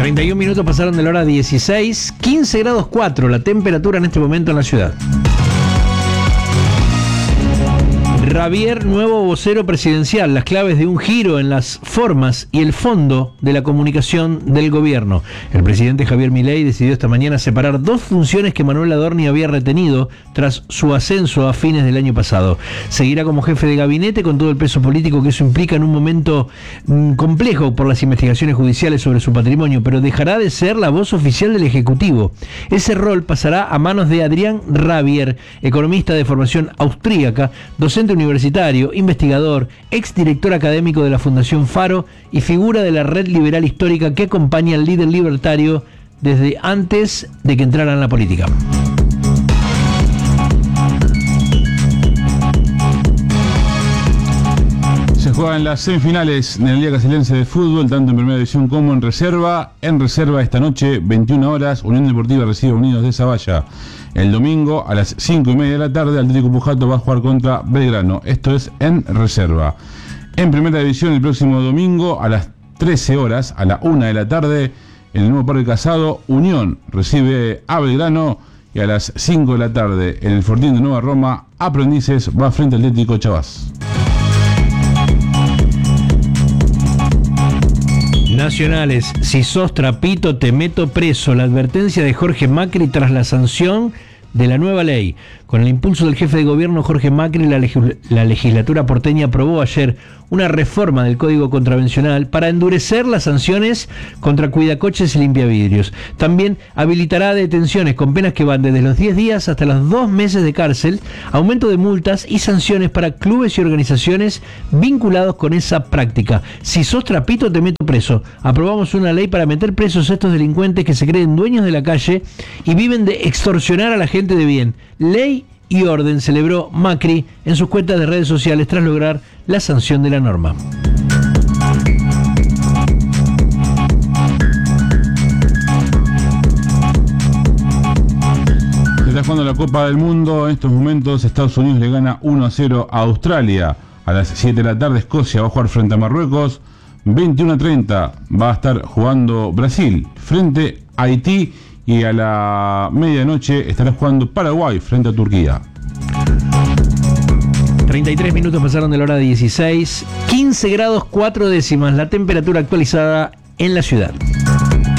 31 minutos pasaron de la hora 16, 15 grados 4 la temperatura en este momento en la ciudad. Javier, nuevo vocero presidencial, las claves de un giro en las formas y el fondo de la comunicación del gobierno. El presidente Javier Milei decidió esta mañana separar dos funciones que Manuel Adorni había retenido tras su ascenso a fines del año pasado. Seguirá como jefe de gabinete con todo el peso político que eso implica en un momento complejo por las investigaciones judiciales sobre su patrimonio, pero dejará de ser la voz oficial del Ejecutivo. Ese rol pasará a manos de Adrián Rabier, economista de formación austríaca, docente universitario, investigador, exdirector académico de la Fundación Faro y figura de la red liberal histórica que acompaña al líder libertario desde antes de que entrara en la política. Se juegan las semifinales de la Liga Castelense de Fútbol, tanto en Primera División como en Reserva. En Reserva esta noche, 21 horas, Unión Deportiva recibe a Unidos de Zavalla. El domingo a las 5:30 de la tarde, Atlético Pujato va a jugar contra Belgrano. Esto es en Reserva. En Primera División, el próximo domingo a las 13 horas, a la 1 de la tarde, en el nuevo Parque Casado, Unión recibe a Belgrano. Y a las 5 de la tarde, en el Fortín de Nueva Roma, Aprendices va frente al Atlético Chavás. Nacionales, si sos trapito te meto preso. La advertencia de Jorge Macri tras la sanción de la nueva ley. Con el impulso del jefe de gobierno Jorge Macri, la legislatura porteña aprobó ayer una reforma del Código Contravencional para endurecer las sanciones contra cuidacoches y limpiavidrios. También habilitará detenciones con penas que van desde los 10 días hasta los 2 meses de cárcel, aumento de multas y sanciones para clubes y organizaciones vinculados con esa práctica. Si sos trapito te meto preso. Aprobamos una ley para meter presos a estos delincuentes que se creen dueños de la calle y viven de extorsionar a la gente de bien. Ley y orden, celebró Macri en sus cuentas de redes sociales tras lograr la sanción de la norma. Se está jugando la Copa del Mundo. En estos momentos Estados Unidos le gana 1-0 a Australia. A las 7 de la tarde Escocia va a jugar frente a Marruecos. 21:30 va a estar jugando Brasil frente a Haití. Y a la medianoche estará jugando Paraguay frente a Turquía. 33 minutos pasaron de la hora 16, 15 grados 4 décimas la temperatura actualizada en la ciudad.